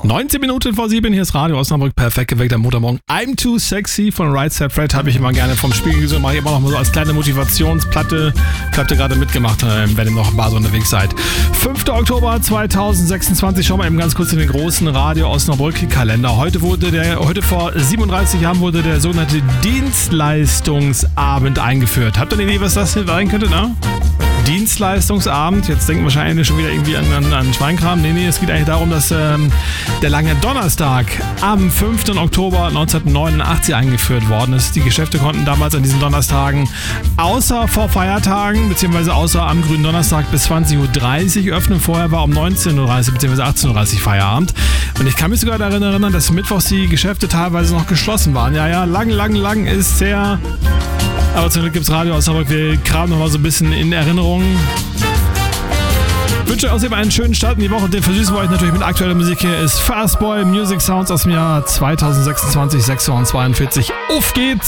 19 Minuten vor 7, hier ist Radio Osnabrück, perfekt geweckt am Montagmorgen. I'm Too Sexy von Right Said Fred habe ich immer gerne vom Spiegel gesungen, mache ich immer noch mal so als kleine Motivationsplatte. Habt ihr gerade mitgemacht, wenn ihr noch im Bar so unterwegs seid. 5. Oktober 2026, schauen wir eben ganz kurz in den großen Radio Osnabrück Kalender. Heute vor 37 Jahren wurde der sogenannte Dienstleistungsabend eingeführt. Habt ihr eine Idee, was das sein könnte, ne? Dienstleistungsabend. Jetzt denken wahrscheinlich schon wieder irgendwie an Schweinkram. Nee, es geht eigentlich darum, dass der lange Donnerstag am 5. Oktober 1989 eingeführt worden ist. Die Geschäfte konnten damals an diesen Donnerstagen außer vor Feiertagen beziehungsweise außer am grünen Donnerstag bis 20.30 Uhr öffnen. Vorher war um 19.30 Uhr bzw. 18.30 Uhr Feierabend. Und ich kann mich sogar daran erinnern, dass mittwochs die Geschäfte teilweise noch geschlossen waren. Ja, lang ist her. Aber zum Glück gibt es Radio Osnabrück. Wir kramen noch mal so ein bisschen in Erinnerung. Ich wünsche euch außerdem einen schönen Start in die Woche und den versüßen wir euch natürlich mit aktueller Musik. Hier ist Fastboy Music Sounds aus dem Jahr 2026, 6:42 Uhr. Auf geht's!